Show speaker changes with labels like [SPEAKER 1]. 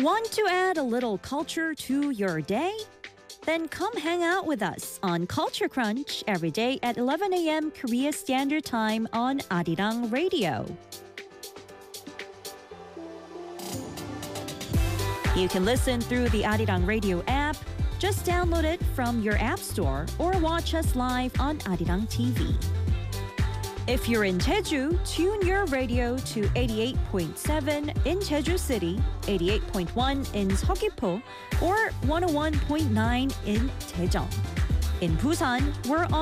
[SPEAKER 1] Want to add a little culture to your day? Then come hang out with us on Culture Crunch every day at 11 a.m. Korea Standard Time on Arirang Radio. You can listen through the Arirang Radio app. Just download it from your app store or watch us live on Arirang TV. If you're in Jeju, tune your radio to 88.7 in Jeju City, 88.1 in Seogwipo, or 101.9 in Daejeon. In Busan, we're on